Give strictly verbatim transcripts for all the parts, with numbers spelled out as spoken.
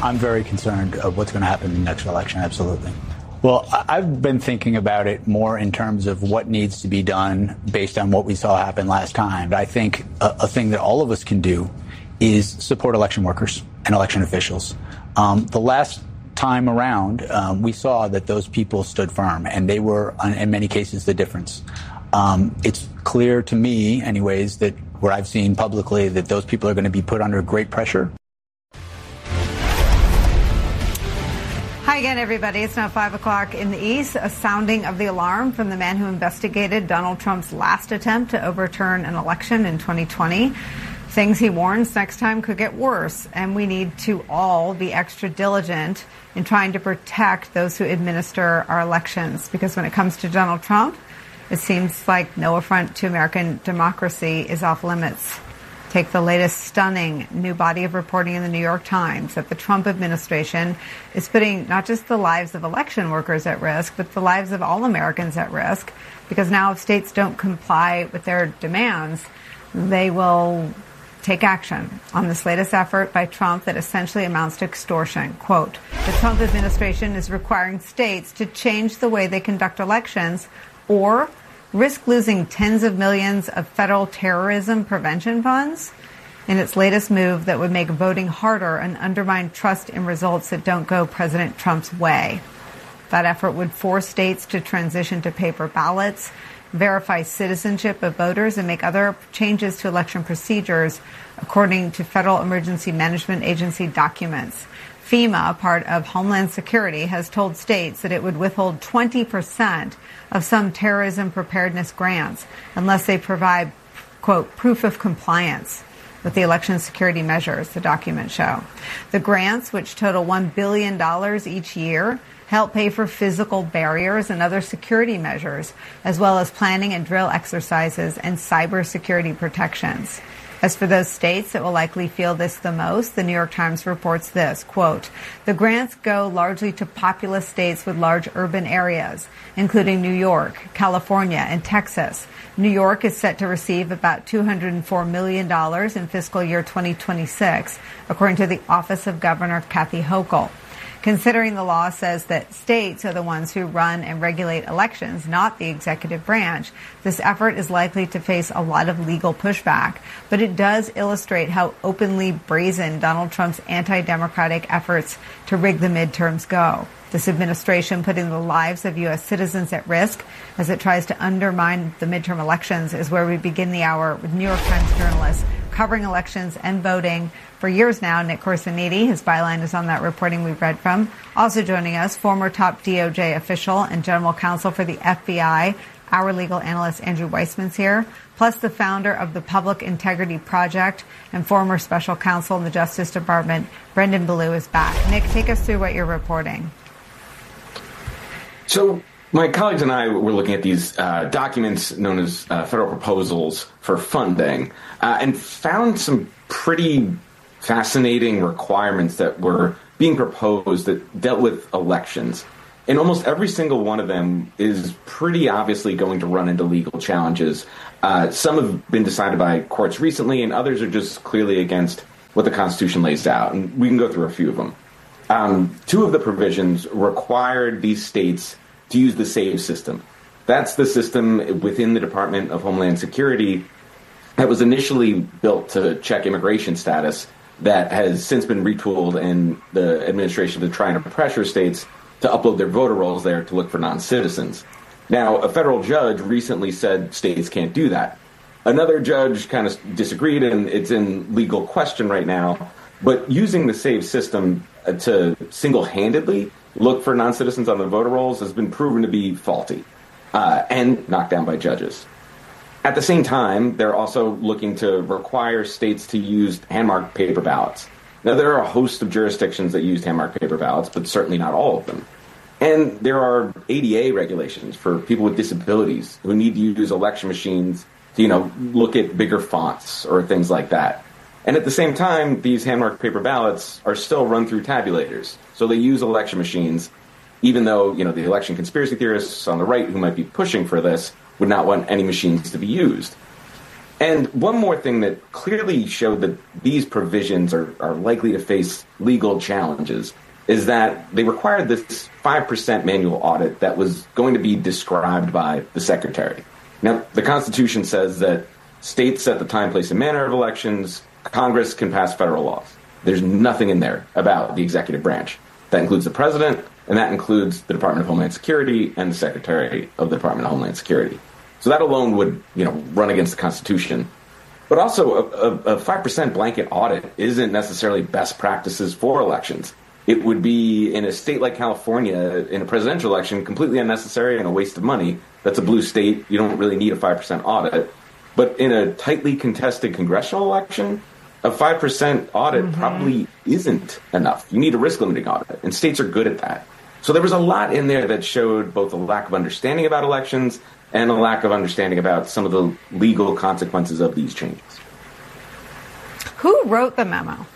I'm very concerned of what's going to happen in the next election, absolutely. Well, I've been thinking about it more in terms of what needs to be done based on what we saw happen last time. I think a, a thing that all of us can do is support election workers and election officials. Um, the last time around, um, we saw that those people stood firm, and they were, in many cases, the difference. Um, it's clear to me, anyways, that what I've seen publicly, that those people are going to be put under great pressure. Hi again, everybody. It's now five o'clock in the East, a sounding of the alarm from the man who investigated Donald Trump's last attempt to overturn an election in twenty twenty. Things he warns next time could get worse, and we need to all be extra diligent in trying to protect those who administer our elections, because when it comes to Donald Trump, it seems like no affront to American democracy is off limits. Take the latest stunning new body of reporting in the New York Times that the Trump administration is putting not just the lives of election workers at risk, but the lives of all Americans at risk, because now if states don't comply with their demands, they will take action on this latest effort by Trump that essentially amounts to extortion. Quote, the Trump administration is requiring states to change the way they conduct elections or risk losing tens of millions of federal terrorism prevention funds in its latest move that would make voting harder and undermine trust in results that don't go President Trump's way. That effort would force states to transition to paper ballots, verify citizenship of voters, and make other changes to election procedures, according to Federal Emergency Management Agency documents. FEMA, part of Homeland Security, has told states that it would withhold twenty percent of some terrorism preparedness grants unless they provide, quote, proof of compliance with the election security measures, the documents show. The grants, which total one billion dollars each year, help pay for physical barriers and other security measures, as well as planning and drill exercises and cybersecurity protections. As for those states that will likely feel this the most, the New York Times reports this, quote, the grants go largely to populous states with large urban areas, including New York, California, and Texas. New York is set to receive about two hundred four million dollars in fiscal year twenty twenty-six, according to the Office of Governor Kathy Hochul. Considering the law says that states are the ones who run and regulate elections, not the executive branch, this effort is likely to face a lot of legal pushback. But it does illustrate how openly brazen Donald Trump's anti-democratic efforts to rig the midterms go. This administration putting the lives of U S citizens at risk as it tries to undermine the midterm elections is where we begin the hour with New York Times journalists covering elections and voting for years now. Nick Corsiniti, his byline is on that reporting we've read from. Also joining us, former top D O J official and general counsel for the F B I, our legal analyst Andrew Weissman's here, plus the founder of the Public Integrity Project and former special counsel in the Justice Department, Brendan Ballou, is back. Nick, take us through what you're reporting. So my colleagues and I were looking at these uh, documents known as uh, federal proposals for funding uh, and found some pretty fascinating requirements that were being proposed that dealt with elections. And almost every single one of them is pretty obviously going to run into legal challenges. Uh, some have been decided by courts recently, and others are just clearly against what the Constitution lays out. And we can go through a few of them. Um, two of the provisions required these states to use the SAVE system. That's the system within the Department of Homeland Security that was initially built to check immigration status that has since been retooled in the administration to try and pressure states to upload their voter rolls there to look for non-citizens. Now, a federal judge recently said states can't do that. Another judge kind of disagreed, and it's in legal question right now. But using the SAVE system to single-handedly look for non-citizens on the voter rolls has been proven to be faulty uh, and knocked down by judges. At the same time, they're also looking to require states to use hand-marked paper ballots. Now, there are a host of jurisdictions that use hand-marked paper ballots, but certainly not all of them. And there are A D A regulations for people with disabilities who need to use election machines to, you know, look at bigger fonts or things like that. And at the same time, these hand-marked paper ballots are still run through tabulators. So they use election machines, even though, you know, the election conspiracy theorists on the right who might be pushing for this would not want any machines to be used. And one more thing that clearly showed that these provisions are, are likely to face legal challenges is that they required this five percent manual audit that was going to be described by the secretary. Now, the Constitution says that states set the time, place, and manner of elections. Congress can pass federal laws. There's nothing in there about the executive branch. That includes the president, and that includes the Department of Homeland Security and the Secretary of the Department of Homeland Security. So that alone would, you know, run against the Constitution. But also, a, a, a five percent blanket audit isn't necessarily best practices for elections. It would be, in a state like California, in a presidential election, completely unnecessary and a waste of money. That's a blue state. You don't really need a five percent audit. But in a tightly contested congressional election, a five percent audit mm-hmm. probably isn't enough. You need a risk-limiting audit, and states are good at that. So there was a lot in there that showed both a lack of understanding about elections and a lack of understanding about some of the legal consequences of these changes. Who wrote the memo?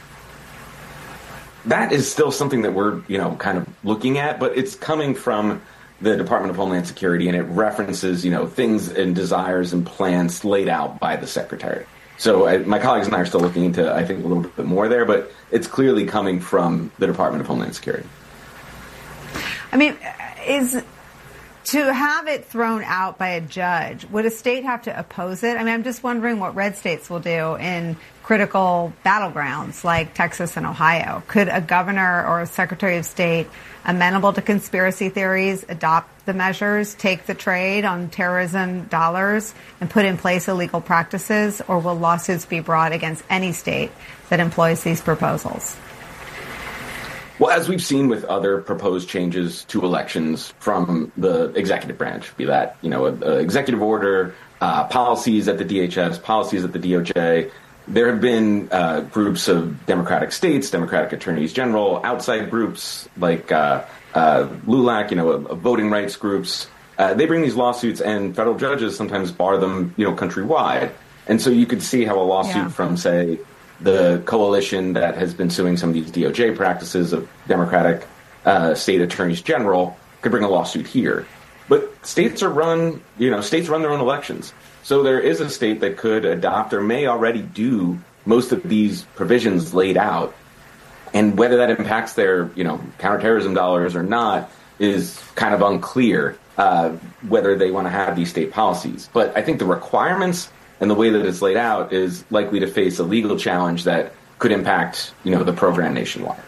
That is still something that we're, you know, kind of looking at, but it's coming from the Department of Homeland Security, and it references, you know, things and desires and plans laid out by the secretary. So I, my colleagues and I are still looking into, I think, a little bit more there, but it's clearly coming from the Department of Homeland Security. I mean, is to have it thrown out by a judge, would a state have to oppose it? I mean, I'm just wondering what red states will do in critical battlegrounds like Texas and Ohio. Could a governor or a secretary of state amenable to conspiracy theories adopt the measures, take the trade on terrorism dollars, and put in place illegal practices? Or will lawsuits be brought against any state that employs these proposals? Well, as we've seen with other proposed changes to elections from the executive branch, be that, you know, an executive order, uh, policies at the D H S, policies at the D O J, there have been uh, groups of Democratic states, Democratic attorneys general, outside groups like uh, uh, LULAC, you know, uh, voting rights groups. Uh, they bring these lawsuits, and federal judges sometimes bar them, you know, countrywide. And so you could see how a lawsuit yeah. from, say, the coalition that has been suing some of these D O J practices of Democratic uh, state attorneys general could bring a lawsuit here. But states are run, you know, states run their own elections. So there is a state that could adopt or may already do most of these provisions laid out. And whether that impacts their, you know, counterterrorism dollars or not is kind of unclear, uh, whether they want to have these state policies. But I think the requirements and the way that it's laid out is likely to face a legal challenge that could impact, you know, the program nationwide.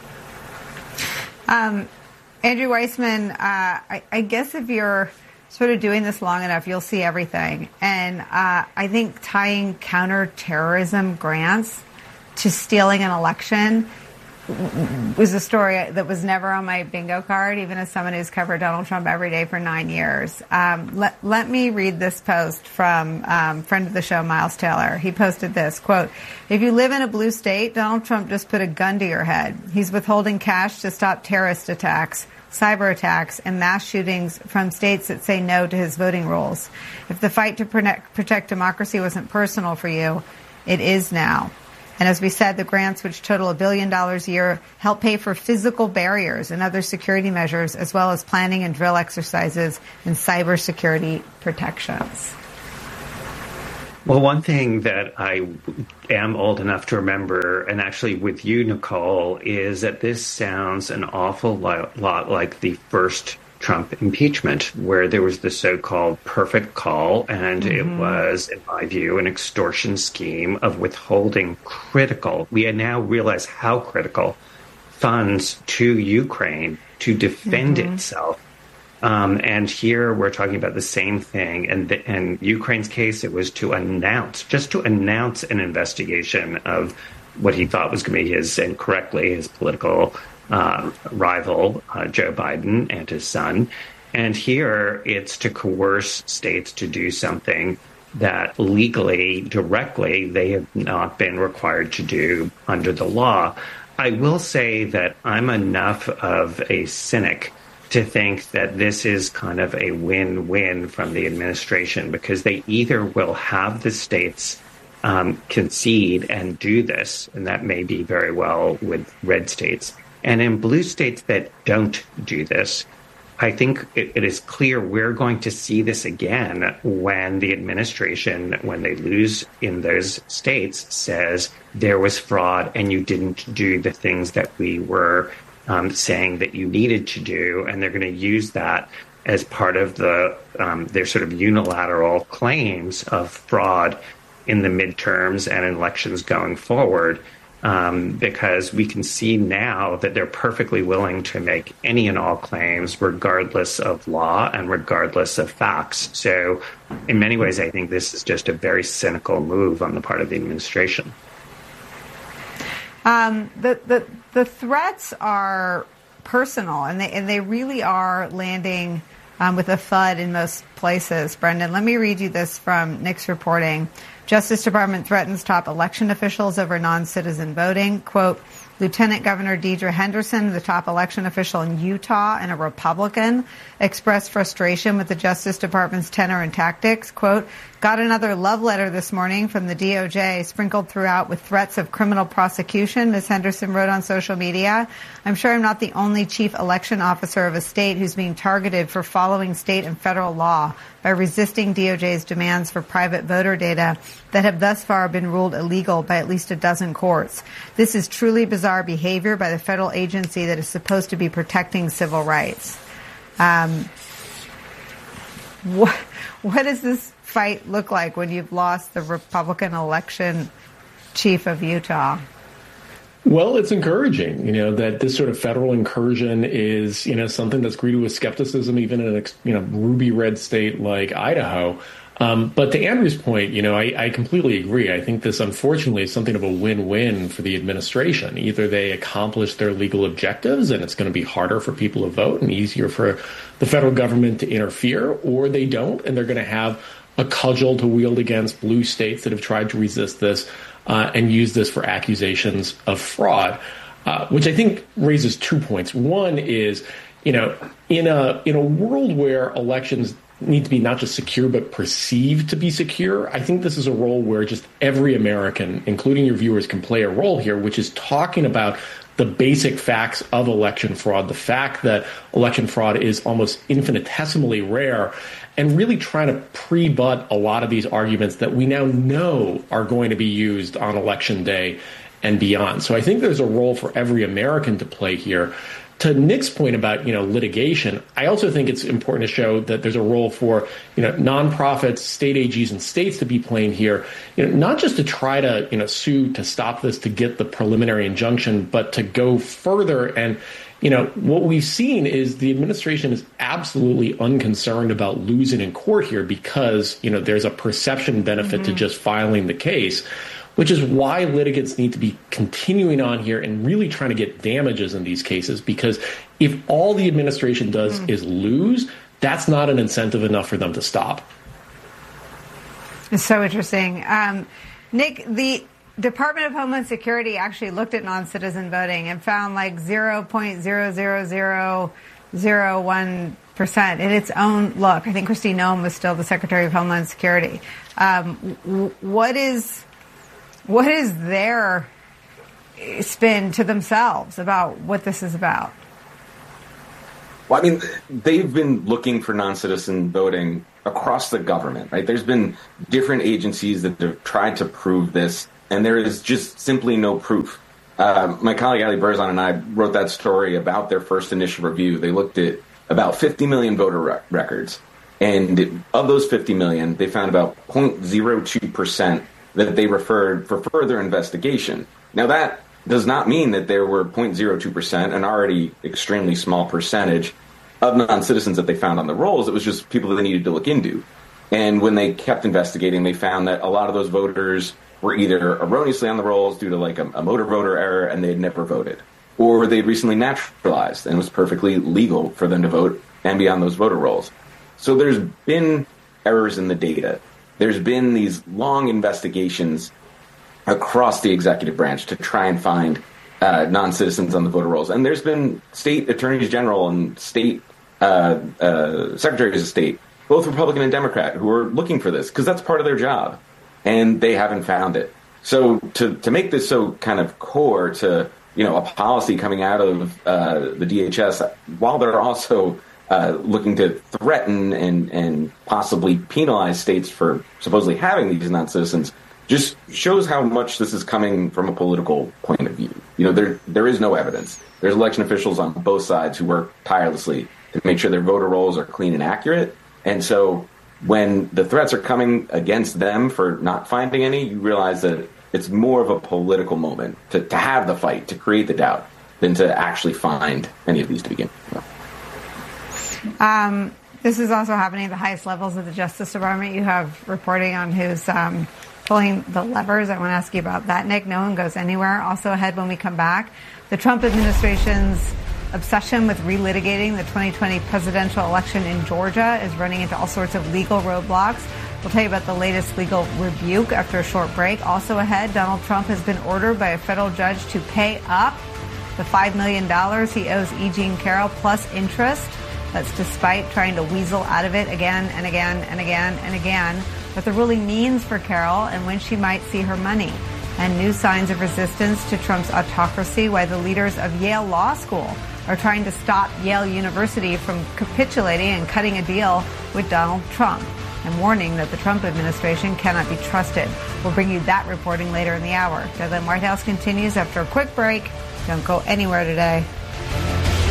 Um, Andrew Weissmann, uh, I, I guess if you're sort of doing this long enough, you'll see everything. And uh, I think tying counterterrorism grants to stealing an election was a story that was never on my bingo card, even as someone who's covered Donald Trump every day for nine years. Um, let, let me read this post from um, friend of the show, Miles Taylor. He posted this, quote, "If you live in a blue state, Donald Trump just put a gun to your head. He's withholding cash to stop terrorist attacks, cyber attacks, and mass shootings from states that say no to his voting rules. If the fight to protect, protect democracy wasn't personal for you, it is now. And as we said, the grants, which total a billion dollars a year, help pay for physical barriers and other security measures, as well as planning and drill exercises and cybersecurity protections." Well, one thing that I am old enough to remember, and actually with you, Nicole, is that this sounds an awful lot like the first Trump impeachment, where there was the so-called perfect call, and mm-hmm. it was, in my view, an extortion scheme of withholding critical, we now realize how critical, funds to Ukraine to defend mm-hmm. itself. Um, and here we're talking about the same thing. And the, in Ukraine's case, it was to announce, just to announce an investigation of what he thought was going to be his, and correctly, his political Uh, rival, uh, Joe Biden, and his son. And here it's to coerce states to do something that legally, directly, they have not been required to do under the law. I will say that I'm enough of a cynic to think that this is kind of a win-win from the administration, because they either will have the states um, concede and do this, and that may be very well with red states. And in blue states that don't do this, I think it, it is clear we're going to see this again when the administration, when they lose in those states, says there was fraud and you didn't do the things that we were um, saying that you needed to do. And they're going to use that as part of the um, their sort of unilateral claims of fraud in the midterms and elections going forward. Um, because we can see now that they're perfectly willing to make any and all claims, regardless of law and regardless of facts. So in many ways, I think this is just a very cynical move on the part of the administration. Um, the, the, the threats are personal, and they, and they really are landing um, with a thud in most places. Brendan, let me read you this from Nick's reporting. Justice Department threatens top election officials over non-citizen voting. Quote, Lieutenant Governor Deidre Henderson, the top election official in Utah and a Republican, expressed frustration with the Justice Department's tenor and tactics. Quote, got another love letter this morning from the D O J, sprinkled throughout with threats of criminal prosecution, Miz Henderson wrote on social media. I'm sure I'm not the only chief election officer of a state who's being targeted for following state and federal law by resisting D O J's demands for private voter data that have thus far been ruled illegal by at least a dozen courts. This is truly bizarre behavior by the federal agency that is supposed to be protecting civil rights. Um, what, what does this fight look like when you've lost the Republican election chief of Utah? Well, it's encouraging, you know, that this sort of federal incursion is, you know, something that's greeted with skepticism, even in a, you know, ruby red state like Idaho. Um, but to Andrew's point, you know, I, I completely agree. I think this, unfortunately, is something of a win-win for the administration. Either they accomplish their legal objectives and it's going to be harder for people to vote and easier for the federal government to interfere, or they don't, and they're going to have a cudgel to wield against blue states that have tried to resist this uh, and use this for accusations of fraud, uh, which I think raises two points. One is, you know, in a in a world where elections need to be not just secure, but perceived to be secure, I think this is a role where just every American, including your viewers, can play a role here, which is talking about the basic facts of election fraud, the fact that election fraud is almost infinitesimally rare, and really trying to pre-butt a lot of these arguments that we now know are going to be used on Election Day and beyond. So I think there's a role for every American to play here. To Nick's point about, you know, litigation, I also think it's important to show that there's a role for, you know, nonprofits, state A Gs and states to be playing here, you know, not just to try to, you know, sue to stop this, to get the preliminary injunction, but to go further. And, you know, what we've seen is the administration is absolutely unconcerned about losing in court here because, you know, there's a perception benefit mm-hmm. to just filing the case, which is why litigants need to be continuing on here and really trying to get damages in these cases, because if all the administration does mm. is lose, that's not an incentive enough for them to stop. It's so interesting. Um, Nick, the Department of Homeland Security actually looked at non-citizen voting and found like zero point zero zero zero zero one percent in its own look. I think Kristi Noem was still the Secretary of Homeland Security. Um, w- what is... What is their spin to themselves about what this is about? Well, I mean, they've been looking for non-citizen voting across the government, right? There's been different agencies that have tried to prove this, and there is just simply no proof. Uh, my colleague Ali Berzon and I wrote that story about their first initial review. They looked at about fifty million voter rec- records, and of those fifty million, they found about zero point zero two percent that they referred for further investigation. Now, that does not mean that there were zero point zero two percent, an already extremely small percentage of non-citizens that they found on the rolls. It was just people that they needed to look into. And when they kept investigating, they found that a lot of those voters were either erroneously on the rolls due to like a, a motor voter error and they had never voted, or they'd recently naturalized and it was perfectly legal for them to vote and be on those voter rolls. So there's been errors in the data. There's been these long investigations across the executive branch to try and find uh, non-citizens on the voter rolls. And there's been state attorneys general and state uh, uh, secretaries of state, both Republican and Democrat, who are looking for this because that's part of their job. And they haven't found it. So to, to make this so kind of core to, you know, a policy coming out of uh, the D H S, while they're also uh, looking to threaten and, and possibly penalize states for supposedly having these non-citizens just shows how much this is coming from a political point of view. You know, there there is no evidence. There's election officials on both sides who work tirelessly to make sure their voter rolls are clean and accurate. And so when the threats are coming against them for not finding any, you realize that it's more of a political moment to, to have the fight, to create the doubt, than to actually find any of these to begin with. Um, this is also happening at the highest levels of the Justice Department. You have reporting on who's um, pulling the levers. I want to ask you about that, Nick. No one goes anywhere. Also ahead when we come back, the Trump administration's obsession with relitigating the twenty twenty presidential election in Georgia is running into all sorts of legal roadblocks. We'll tell you about the latest legal rebuke after a short break. Also ahead, Donald Trump has been ordered by a federal judge to pay up the five million dollars he owes E. Jean Carroll plus interest. That's despite trying to weasel out of it again and again and again and again. What the ruling means for Carroll and when she might see her money. And new signs of resistance to Trump's autocracy, why the leaders of Yale Law School are trying to stop Yale University from capitulating and cutting a deal with Donald Trump, and warning that the Trump administration cannot be trusted. We'll bring you that reporting later in the hour. Deadline White House continues after a quick break. Don't go anywhere today.